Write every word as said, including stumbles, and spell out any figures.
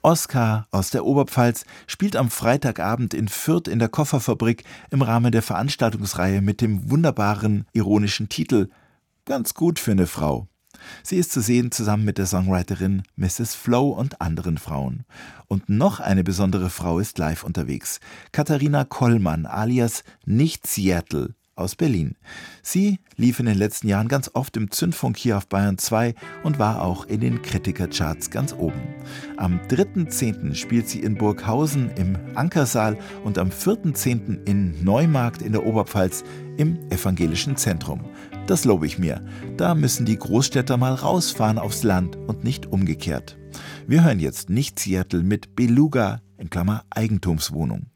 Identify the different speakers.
Speaker 1: Oskar aus der Oberpfalz spielt am Freitagabend in Fürth in der Kofferfabrik im Rahmen der Veranstaltungsreihe mit dem wunderbaren, ironischen Titel »Ganz gut für eine Frau«. Sie ist zu sehen zusammen mit der Songwriterin Misses Flo und anderen Frauen. Und noch eine besondere Frau ist live unterwegs. Katharina Kollmann alias Nicht Seattle aus Berlin. Sie lief in den letzten Jahren ganz oft im Zündfunk hier auf Bayern zwei und war auch in den Kritikercharts ganz oben. Am dritten zehnten spielt sie in Burghausen im Ankersaal und am vierten zehnten in Neumarkt in der Oberpfalz im Evangelischen Zentrum. Das lobe ich mir. Da müssen die Großstädter mal rausfahren aufs Land und nicht umgekehrt. Wir hören jetzt Nicht Seattle mit Beluga in Klammer Eigentumswohnung.